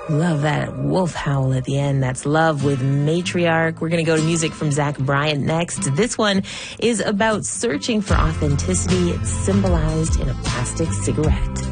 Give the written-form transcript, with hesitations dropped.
Love that wolf howl at the end. That's Love with Matriarch. We're going to go to music from Zach Bryan next. This one is about searching for authenticity. It's symbolized in a plastic cigarette.